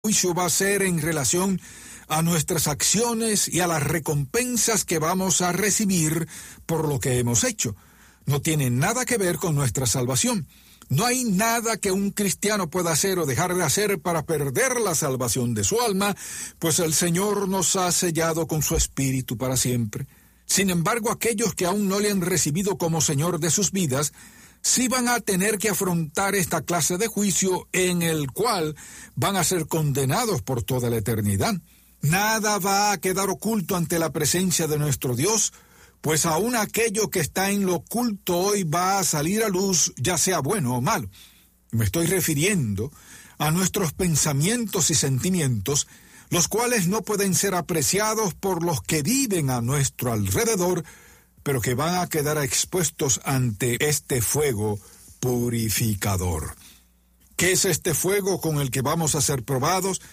juicio va a ser en relación a nuestras acciones y a las recompensas que vamos a recibir por lo que hemos hecho. No tiene nada que ver con nuestra salvación. No hay nada que un cristiano pueda hacer o dejar de hacer para perder la salvación de su alma, pues el Señor nos ha sellado con su Espíritu para siempre. Sin embargo, aquellos que aún no le han recibido como Señor de sus vidas, sí van a tener que afrontar esta clase de juicio en el cual van a ser condenados por toda la eternidad. Nada va a quedar oculto ante la presencia de nuestro Dios, pues aún aquello que está en lo oculto hoy va a salir a luz, ya sea bueno o malo. Me estoy refiriendo a nuestros pensamientos y sentimientos, los cuales no pueden ser apreciados por los que viven a nuestro alrededor, pero que van a quedar expuestos ante este fuego purificador. ¿Qué es este fuego con el que vamos a ser probados?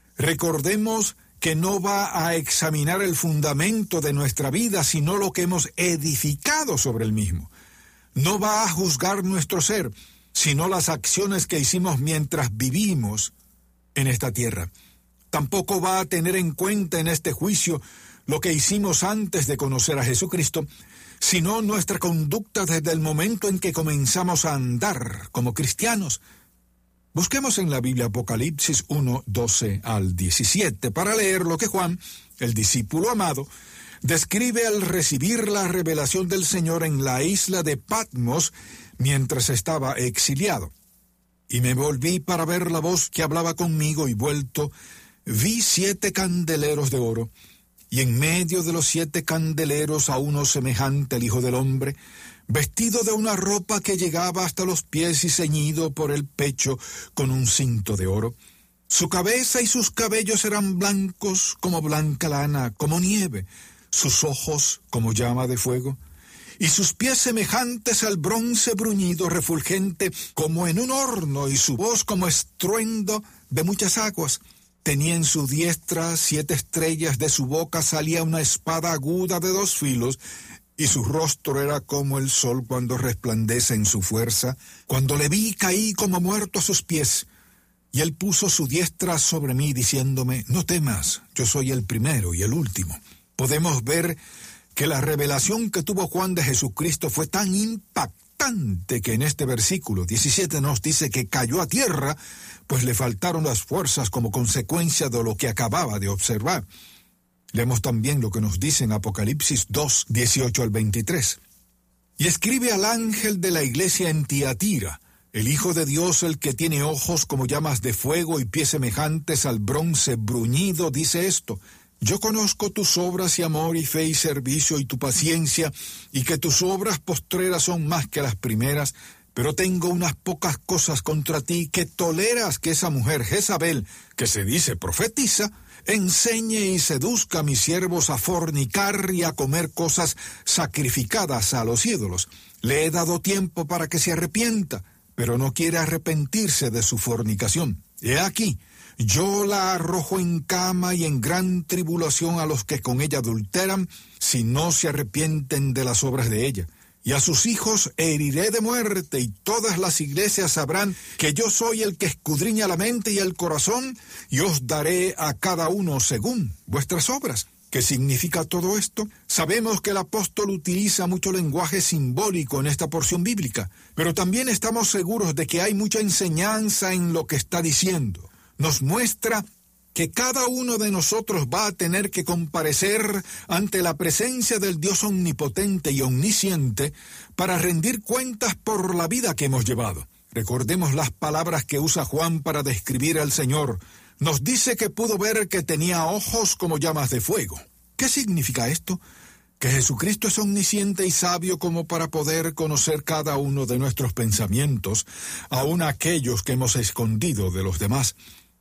Recordemos que no va a examinar el fundamento de nuestra vida, sino lo que hemos edificado sobre el mismo. No va a juzgar nuestro ser, sino las acciones que hicimos mientras vivimos en esta tierra. Tampoco va a tener en cuenta en este juicio lo que hicimos antes de conocer a Jesucristo, sino nuestra conducta desde el momento en que comenzamos a andar como cristianos. Busquemos en la Biblia Apocalipsis 1, 12 al 17, para leer lo que Juan, el discípulo amado, describe al recibir la revelación del Señor en la isla de Patmos mientras estaba exiliado. Y me volví para ver la voz que hablaba conmigo, y vuelto, vi 7 candeleros de oro, y en medio de los 7 candeleros a uno semejante al Hijo del Hombre, vestido de una ropa que llegaba hasta los pies y ceñido por el pecho con un cinto de oro. Su cabeza y sus cabellos eran blancos como blanca lana, como nieve, sus ojos como llama de fuego, y sus pies semejantes al bronce bruñido refulgente como en un horno, y su voz como estruendo de muchas aguas. Tenía en su diestra 7 estrellas, de su boca salía una espada aguda de 2 filos, y su rostro era como el sol cuando resplandece en su fuerza. Cuando le vi, caí como muerto a sus pies, y él puso su diestra sobre mí, diciéndome: no temas, yo soy el primero y el último. Podemos ver que la revelación que tuvo Juan de Jesucristo fue tan impactante que en este versículo 17 nos dice que cayó a tierra, pues le faltaron las fuerzas como consecuencia de lo que acababa de observar. Leemos también lo que nos dice en Apocalipsis 2, 18 al 23. Y escribe al ángel de la iglesia en Tiatira, el Hijo de Dios, el que tiene ojos como llamas de fuego y pies semejantes al bronce bruñido, dice esto: yo conozco tus obras y amor y fe y servicio y tu paciencia, y que tus obras postreras son más que las primeras, pero tengo unas pocas cosas contra ti, que toleras que esa mujer Jezabel, que se dice profetiza, enseñe y seduzca a mis siervos a fornicar y a comer cosas sacrificadas a los ídolos. Le he dado tiempo para que se arrepienta, pero no quiere arrepentirse de su fornicación. He aquí, yo la arrojo en cama y en gran tribulación a los que con ella adulteran, si no se arrepienten de las obras de ella. Y a sus hijos heriré de muerte, y todas las iglesias sabrán que yo soy el que escudriña la mente y el corazón, y os daré a cada uno según vuestras obras. ¿Qué significa todo esto? Sabemos que el apóstol utiliza mucho lenguaje simbólico en esta porción bíblica, pero también estamos seguros de que hay mucha enseñanza en lo que está diciendo. Nos muestra que cada uno de nosotros va a tener que comparecer ante la presencia del Dios omnipotente y omnisciente para rendir cuentas por la vida que hemos llevado. Recordemos las palabras que usa Juan para describir al Señor. Nos dice que pudo ver que tenía ojos como llamas de fuego. ¿Qué significa esto? Que Jesucristo es omnisciente y sabio como para poder conocer cada uno de nuestros pensamientos, aun aquellos que hemos escondido de los demás.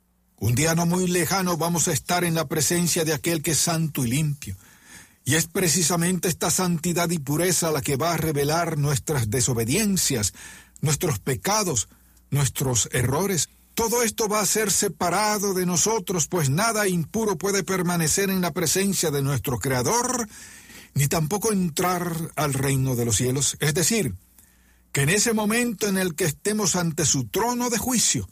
Un día no muy lejano vamos a estar en la presencia de aquel que es santo y limpio. Y es precisamente esta santidad y pureza la que va a revelar nuestras desobediencias, nuestros pecados, nuestros errores. Todo esto va a ser separado de nosotros, pues nada impuro puede permanecer en la presencia de nuestro Creador, ni tampoco entrar al reino de los cielos. Es decir, que en ese momento en el que estemos ante su trono de juicio,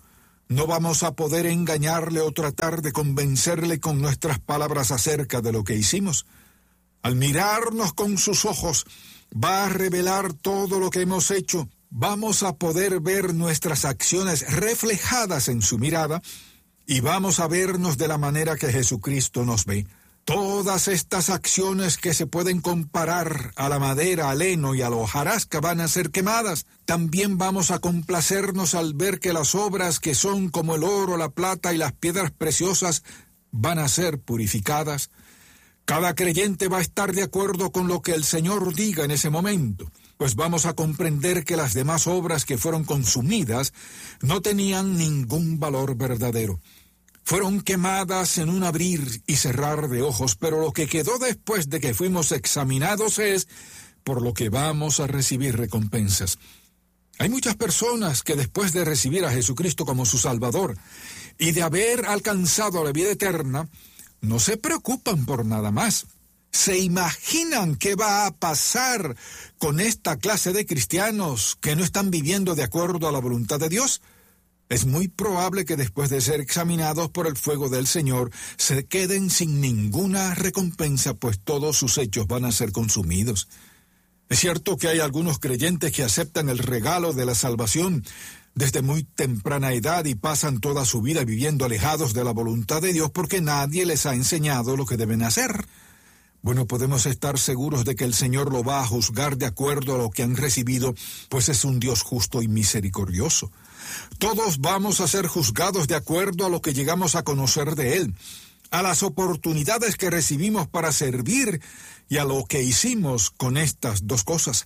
No vamos a poder engañarle o tratar de convencerle con nuestras palabras acerca de lo que hicimos. Al mirarnos con sus ojos, va a revelar todo lo que hemos hecho. Vamos a poder ver nuestras acciones reflejadas en su mirada y vamos a vernos de la manera que Jesucristo nos ve. Todas estas acciones que se pueden comparar a la madera, al heno y a la hojarasca van a ser quemadas. También vamos a complacernos al ver que las obras que son como el oro, la plata y las piedras preciosas van a ser purificadas. Cada creyente va a estar de acuerdo con lo que el Señor diga en ese momento, pues vamos a comprender que las demás obras que fueron consumidas no tenían ningún valor verdadero. Fueron quemadas en un abrir y cerrar de ojos, pero lo que quedó después de que fuimos examinados es por lo que vamos a recibir recompensas. Hay muchas personas que después de recibir a Jesucristo como su Salvador y de haber alcanzado la vida eterna, no se preocupan por nada más. ¿Se imaginan qué va a pasar con esta clase de cristianos que no están viviendo de acuerdo a la voluntad de Dios? Es muy probable que después de ser examinados por el fuego del Señor, se queden sin ninguna recompensa, pues todos sus hechos van a ser consumidos. Es cierto que hay algunos creyentes que aceptan el regalo de la salvación desde muy temprana edad y pasan toda su vida viviendo alejados de la voluntad de Dios porque nadie les ha enseñado lo que deben hacer. Bueno, podemos estar seguros de que el Señor lo va a juzgar de acuerdo a lo que han recibido, pues es un Dios justo y misericordioso. Todos vamos a ser juzgados de acuerdo a lo que llegamos a conocer de Él, a las oportunidades que recibimos para servir y a lo que hicimos con estas dos cosas.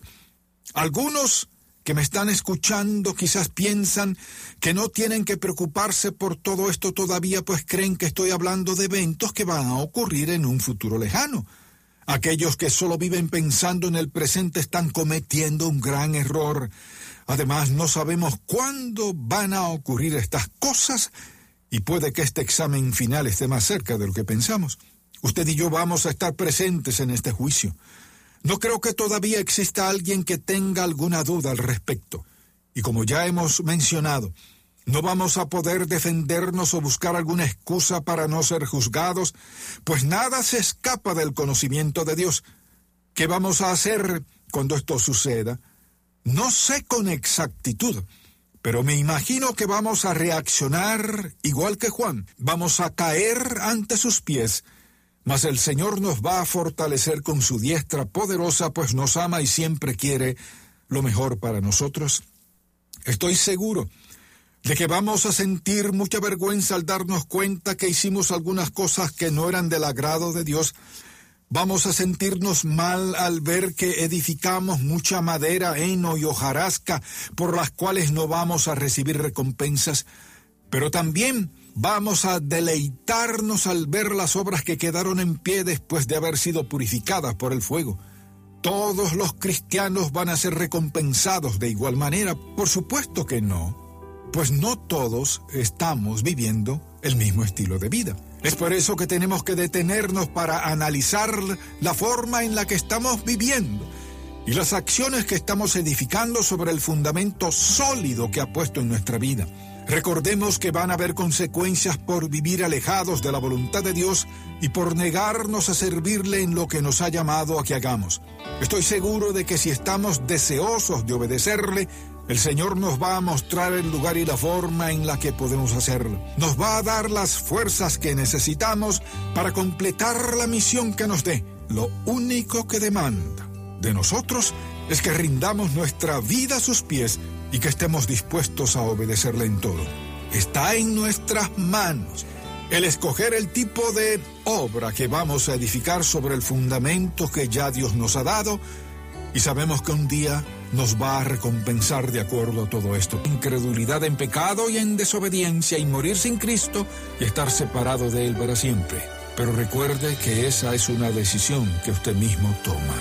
Algunos que me están escuchando quizás piensan que no tienen que preocuparse por todo esto todavía, pues creen que estoy hablando de eventos que van a ocurrir en un futuro lejano. Aquellos que solo viven pensando en el presente están cometiendo un gran error. Además, no sabemos cuándo van a ocurrir estas cosas y puede que este examen final esté más cerca de lo que pensamos. Usted y yo vamos a estar presentes en este juicio. No creo que todavía exista alguien que tenga alguna duda al respecto. Y como ya hemos mencionado, no vamos a poder defendernos o buscar alguna excusa para no ser juzgados, pues nada se escapa del conocimiento de Dios. ¿Qué vamos a hacer cuando esto suceda? No sé con exactitud, pero me imagino que vamos a reaccionar igual que Juan. Vamos a caer ante sus pies, mas el Señor nos va a fortalecer con su diestra poderosa, pues nos ama y siempre quiere lo mejor para nosotros. Estoy seguro de que vamos a sentir mucha vergüenza al darnos cuenta que hicimos algunas cosas que no eran del agrado de Dios. Vamos a sentirnos mal al ver que edificamos mucha madera, heno y hojarasca, por las cuales no vamos a recibir recompensas. Pero también vamos a deleitarnos al ver las obras que quedaron en pie después de haber sido purificadas por el fuego. ¿Todos los cristianos van a ser recompensados de igual manera? Por supuesto que no, pues no todos estamos viviendo el mismo estilo de vida. Es por eso que tenemos que detenernos para analizar la forma en la que estamos viviendo y las acciones que estamos edificando sobre el fundamento sólido que ha puesto en nuestra vida. Recordemos que van a haber consecuencias por vivir alejados de la voluntad de Dios y por negarnos a servirle en lo que nos ha llamado a que hagamos. Estoy seguro de que si estamos deseosos de obedecerle, el Señor nos va a mostrar el lugar y la forma en la que podemos hacerlo. Nos va a dar las fuerzas que necesitamos para completar la misión que nos dé. Lo único que demanda de nosotros es que rindamos nuestra vida a sus pies y que estemos dispuestos a obedecerle en todo. Está en nuestras manos el escoger el tipo de obra que vamos a edificar sobre el fundamento que ya Dios nos ha dado, y sabemos que un día nos va a recompensar de acuerdo a todo esto. Incredulidad en pecado y en desobediencia y morir sin Cristo y estar separado de Él para siempre. Pero recuerde que esa es una decisión que usted mismo toma.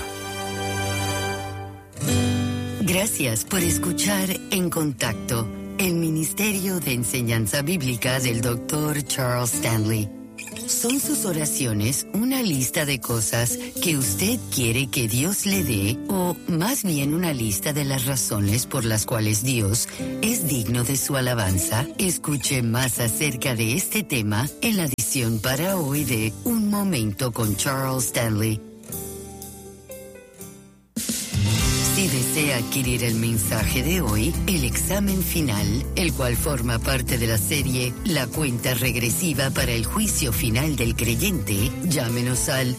Gracias por escuchar En Contacto, el Ministerio de Enseñanza Bíblica del Dr. Charles Stanley. ¿Son sus oraciones una lista de cosas que usted quiere que Dios le dé, o más bien una lista de las razones por las cuales Dios es digno de su alabanza? Escuche más acerca de este tema en la edición para hoy de Un Momento con Charles Stanley. Si desea adquirir el mensaje de hoy, el examen final, el cual forma parte de la serie La cuenta regresiva para el juicio final del creyente, llámenos al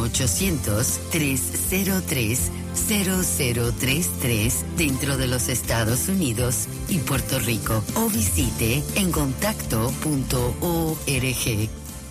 1-800-303-0033 dentro de los Estados Unidos y Puerto Rico, o visite encontacto.org.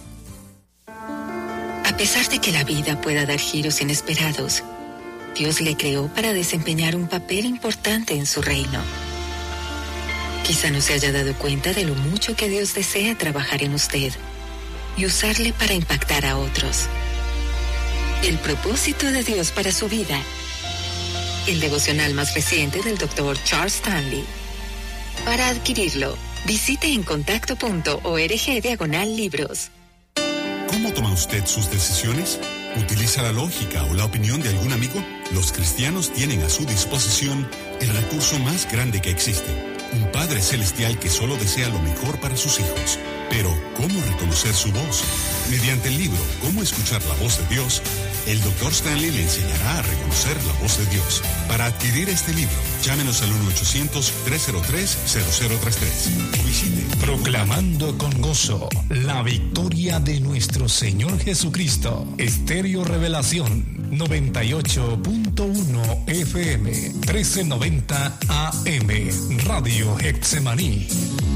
A pesar de que la vida pueda dar giros inesperados, Dios le creó para desempeñar un papel importante en su reino. Quizá no se haya dado cuenta de lo mucho que Dios desea trabajar en usted y usarle para impactar a otros. El propósito de Dios para su vida. El devocional más reciente del Dr. Charles Stanley. Para adquirirlo, visite encontacto.org/libros. ¿Cómo toma usted sus decisiones? ¿Utiliza la lógica o la opinión de algún amigo? Los cristianos tienen a su disposición el recurso más grande que existe, un Padre Celestial que solo desea lo mejor para sus hijos. Pero, ¿cómo reconocer su voz? Mediante el libro ¿Cómo escuchar la voz de Dios?, el Dr. Stanley le enseñará a reconocer la voz de Dios. Para adquirir este libro, llámenos al 1-800-303-0033 o visite Proclamando con gozo la victoria de nuestro Señor Jesucristo. Estéreo Revelación 98.1 FM 1390 AM Radio Getsemaní.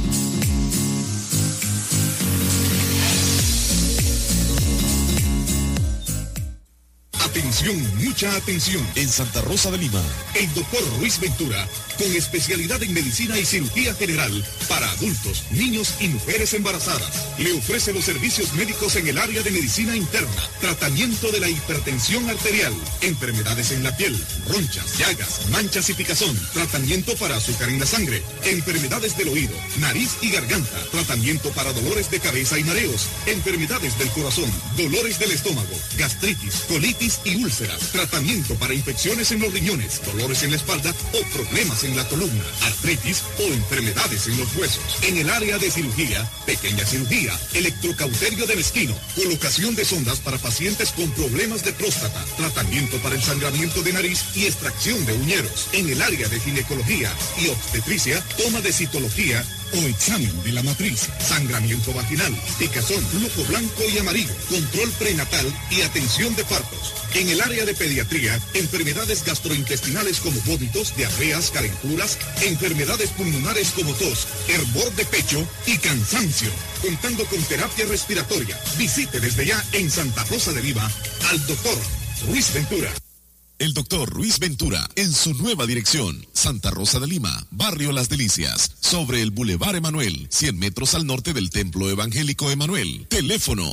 Atención, mucha atención. En Santa Rosa de Lima, el doctor Ruiz Ventura, con especialidad en medicina y cirugía general para adultos, niños y mujeres embarazadas, le ofrece los servicios médicos en el área de medicina interna, tratamiento de la hipertensión arterial, enfermedades en la piel, ronchas, llagas, manchas y picazón, tratamiento para azúcar en la sangre, enfermedades del oído, nariz y garganta, tratamiento para dolores de cabeza y mareos, enfermedades del corazón, dolores del estómago, gastritis, colitis y úlceras, tratamiento para infecciones en los riñones, dolores en la espalda o problemas en la columna, artritis o enfermedades en los huesos. En el área de cirugía, pequeña cirugía, electrocauterio de mezquino, colocación de sondas para pacientes con problemas de próstata, tratamiento para el sangramiento de nariz y extracción de uñeros. En el área de ginecología y obstetricia, toma de citología o examen de la matriz, sangramiento vaginal, picazón, flujo blanco y amarillo, control prenatal y atención de partos. En el área de pediatría, enfermedades gastrointestinales como vómitos, diarreas, calenturas, enfermedades pulmonares como tos, hervor de pecho y cansancio. Contando con terapia respiratoria. Visite desde ya en Santa Rosa de Lima al doctor Ruiz Ventura. El doctor Ruiz Ventura, en su nueva dirección, Santa Rosa de Lima, Barrio Las Delicias, sobre el Boulevard Emanuel, 100 metros al norte del Templo Evangélico Emanuel. Teléfono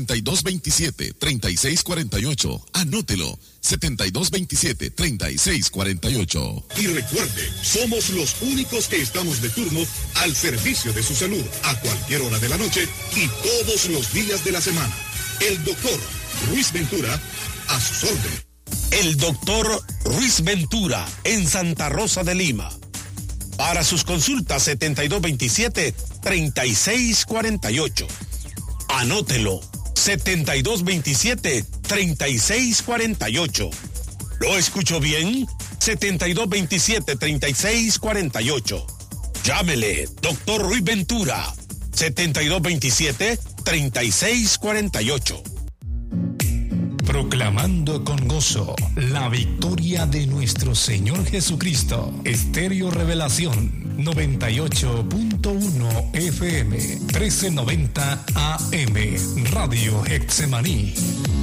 7227-3648. Anótelo, 7227-3648. Y recuerde, somos los únicos que estamos de turno al servicio de su salud, a cualquier hora de la noche y todos los días de la semana. El doctor Ruiz Ventura, a sus órdenes. El doctor Ruiz Ventura, en Santa Rosa de Lima. Para sus consultas, 7227-3648. Anótelo, 7227-3648. ¿Lo escucho bien? 7227-3648. Llámele, doctor Ruiz Ventura, 7227-3648. Proclamando con gozo la victoria de nuestro Señor Jesucristo. Estéreo Revelación 98.1 FM 1390 AM Radio Getsemaní.